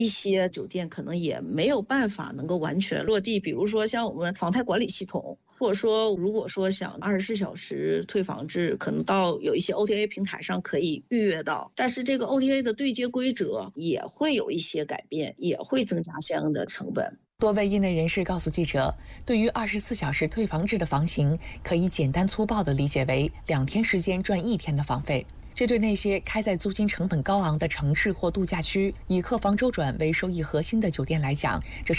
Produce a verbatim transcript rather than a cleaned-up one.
一些酒店可能也没有办法能够完全落地，比如说像我们房贷管理系统，或者说如果说想二十四小时退房制，可能到有一些 O T A 平台上可以预约到，但是这个 O T A 的对接规则也会有一些改变，也会增加相应的成本。 多位业内人士告诉记者，对于二十四小时退房制的房型，可以简单粗暴地理解为两天时间赚一天的房费。这对那些开在租金成本高昂的城市或度假区，以客房周转为收益核心的酒店来讲，这是